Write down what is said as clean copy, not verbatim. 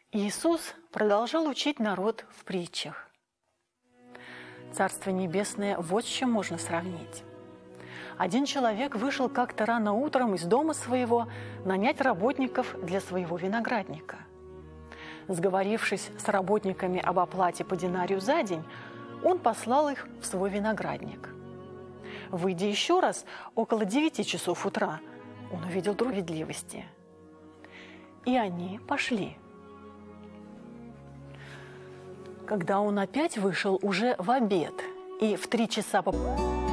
Иисус продолжал учить народ в притчах. Царство Небесное вот с чем можно сравнить. Один человек вышел как-то рано утром из дома своего нанять работников для своего виноградника. Сговорившись с работниками об оплате по динарию за день, он послал их в свой виноградник. Выйдя еще раз около 9 часов утра, он увидел справедливости. И они пошли. Когда он опять вышел уже в обед и в 3 часа